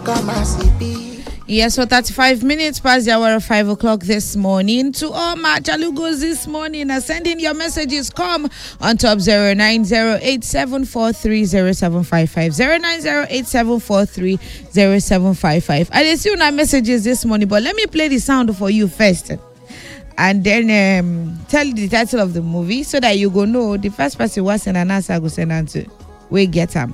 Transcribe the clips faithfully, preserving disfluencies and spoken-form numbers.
Yes, so thirty-five minutes past the hour of five o'clock this morning. To all my Chalugos this morning, uh, sending your messages, come on top zero nine zero eight seven four three zero seven five five. zero nine zero eight seven four three zero seven five five. I didn't see my messages this morning, but let me play the sound for you first. And then um, tell you the title of the movie so that you go know the first person was send an answer, go send answer. We get them.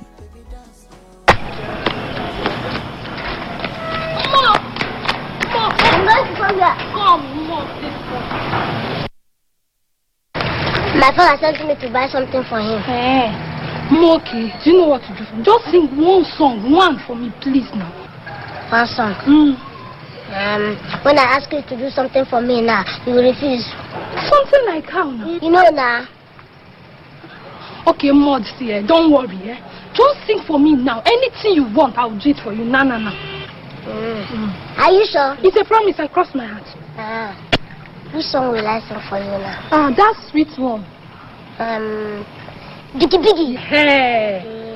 My father sent me to buy something for him. Hey, Moki, do you know what to do for me? Just sing one song, one for me, please now. One song? Mm. Um, when I ask you to do something for me now, you will refuse. Something like how now? You know now. Okay, Mod, see, eh, don't worry, eh? Just sing for me now. Anything you want, I'll do it for you. Nah, nah, nah. Mm. Mm. Are you sure? It's a promise, I cross my heart. Ah. Which song will I sing for you now? Ah, that sweet one. Um, Biggie Biggie. Hey. Mm.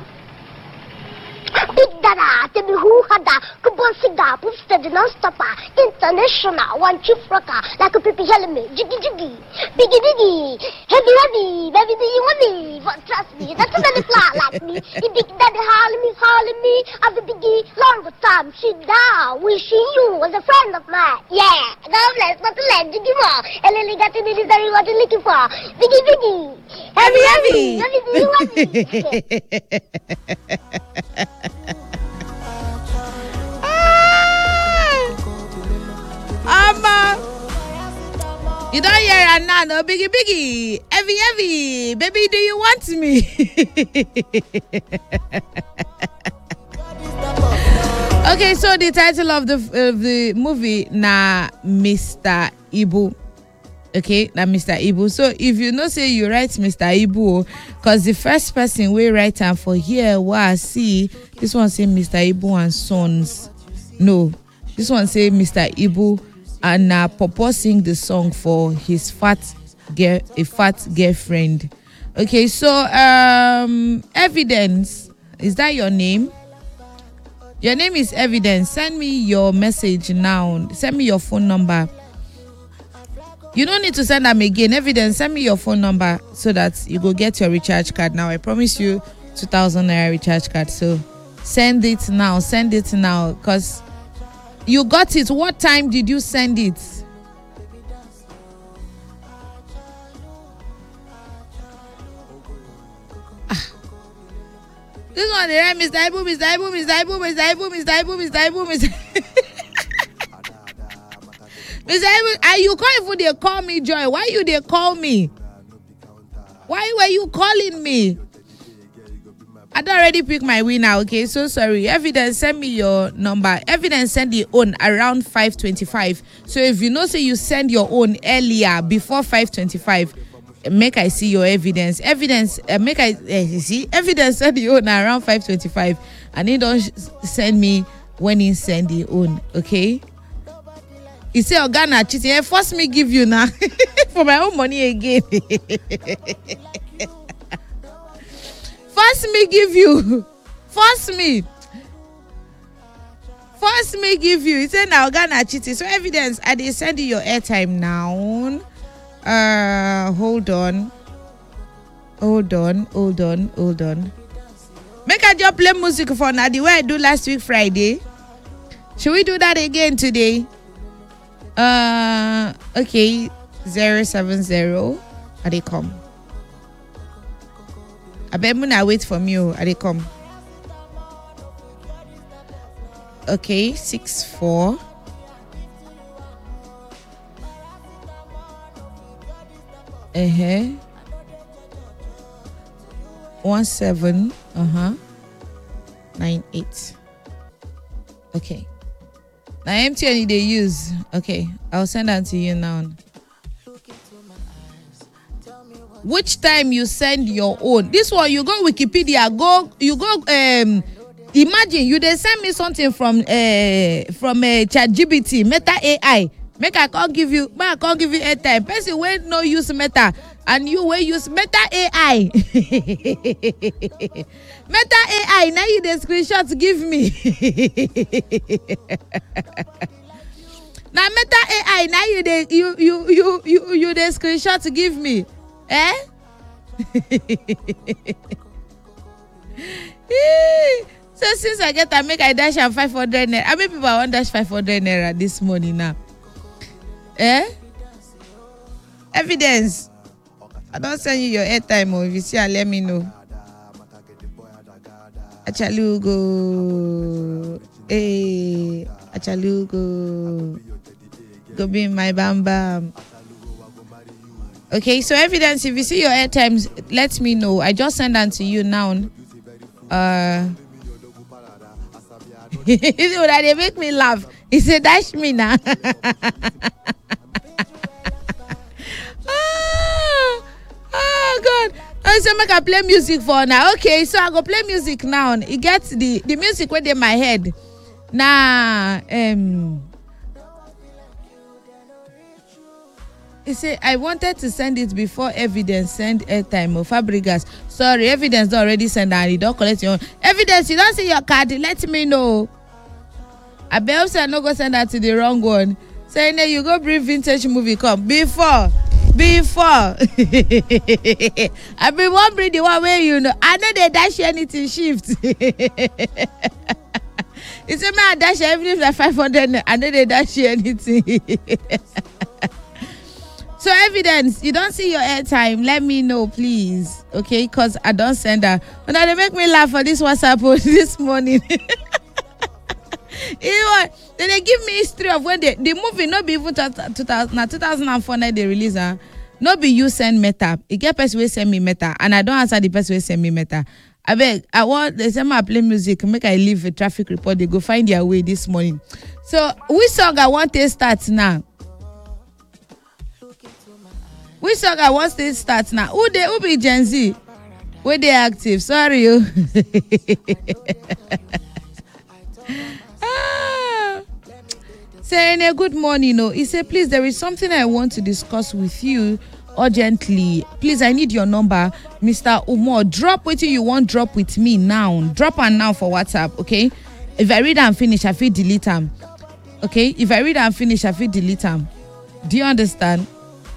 Big Dada, tell me who had that. Kubon Siga, Poopster, the non-stopper, international, one chief rocker, like a Pippi Helmet, Jiggy Jiggy, Biggie Biggie, heavy heavy, baby do you want me? But trust me, that's another fly like me. The Big Daddy hollering me, hollering me, of the Biggie, longer time, sit down, wishing you was a friend of mine. Yeah, God bless, not to let Jiggy more, and then he got to this that what you're looking for. Biggie Biggie, heavy heavy, heavy do you want me? Ama, you don't hear her now, no biggie biggie, heavy heavy, baby, do you want me? Okay, so the title of the of the movie na Mister Ibu. Okay, na Mister Ibu. So if you know say you write Mister Ibu, cause the first person we write am for here was see this one say Mister Ibu and Sons. No, this one say Mister Ibu and uh, Popo sing the song for his fat girl, a fat girlfriend. Okay, so um, Evidence, is that your name? Your name is Evidence. Send me your message now. Send me your phone number. You don't need to send them again. Evidence, send me your phone number so that you go get your recharge card now. I promise you two thousand naira recharge card. So send it now. Send it now because you got it. What time did you send it? Ah. This one, right? Mister Ibu, Mister Ibu, Mister Ibu, Mister Ibu, Mister Ibu, Mister Ibu, Mister Mister Ibu, and you can't even they call me Joy. Why you they call me? Why were you calling me? I don't already pick my winner, okay? So sorry. Evidence, send me your number. Evidence, send your own around five twenty-five. So if you know, say you send your own earlier before five twenty-five, make I see your evidence. Evidence, uh, make I uh, see evidence, send your own around five twenty-five, and he don't send me when he send your own, okay? He say Organa cheating. Hey, force me give you now for my own money again. Force me give you. Force me. Force me give you. He said now Ghana cheating. So Evidence, I did send you your airtime now. Uh hold on. Hold on. Hold on. Hold on. Make I just play music for now. The way I do last week Friday. Should we do that again today? Uh okay. Zero seven zero. Are they come? I bet Muna wait for me. Are they come? Okay, six four. Uh huh. One seven. Uh huh. Nine eight. Okay. Now M T N they use. Okay, I'll send that to you now. Which time you send your own? This one you go Wikipedia, go you go um imagine you they send me something from uh from uh, ChatGPT, Meta A I. Make I can't give you, make I can't give you airtime. Person when no use Meta, and you will use Meta A I. Meta A I, now you the screenshot give me. Now Meta A I, now you the you you you you you the screenshot to give me. Eh? So since I get I make I dash am five hundred naira. How many people I want dash five hundred naira this morning now? Eh? Evidence. I don't send you your airtime, or if you see, I let me know. Achalugo, hey, Achalugo, go be my bam bam. Okay, so evidence. If you see your airtimes, let me know. I just send them to you now. Uh, they make me laugh. He said, "Dash me now." Oh God! I say make I play music for now. Okay, so I go play music now. It gets the the music went in my head. Nah, um, he say I wanted to send it before evidence send airtime or Fabregas. Sorry, evidence don't already send and you don't collect your own evidence. You don't see your card. Let me know. I bet say I no go send that to the wrong one. Saying that you go bring vintage movie come before. Before I be one bring the one where you know I know they dash anything shift. It's a man dash everything like five hundred. I know they dash anything. So evidence, you don't see your airtime, let me know please. Okay, because I don't send that. But now they make me laugh for this WhatsApp this morning. You know what? Then they give me history of when they the movie not be even two thousand now two thousand four night they release her. Not be you send Meta. It get person will send me Meta and I don't answer the person will send me Meta. I beg I want they send me I play music, make I leave a traffic report. They go find their way this morning. So which song I want to start now? Which song I want to start now? Who they who be Gen Z? Where they active? Sorry you. Saying a good morning, no. He said, please, there is something I want to discuss with you urgently. Please, I need your number, Mister Umo. Drop what you want, drop with me now. Drop and now for WhatsApp, okay? If I read and finish, I feel delete them. Okay? If I read and finish, I feel delete them. Do you understand?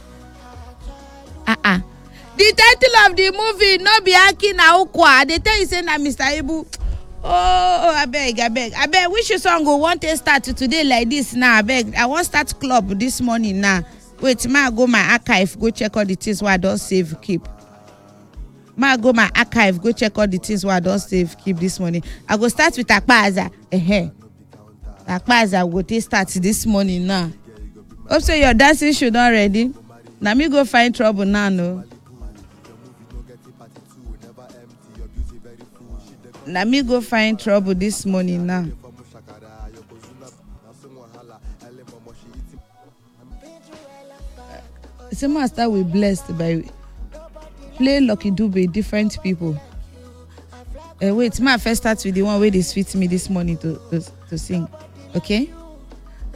Uh-uh. The title of the movie, no be Aki na Ukwa. They tell you say na Mister Ibu. Oh, oh, I beg, I beg, I beg. Which song go want to start today like this now? I beg. I want start club this morning now. Wait, ma go my archive, go check all the things where I don't save keep. Ma go my archive, go check all the things where I don't save keep this morning. I go start with Akpaza. Eh, Akpaza go to start this morning now. Hope so your dancing should not ready. Now me go find trouble now, no. Let me go find trouble this morning now. Some must start with blessed by play Lucky Dube different people. Uh, wait, my first start with the one where they sweet me this morning to, to, to sing. Okay?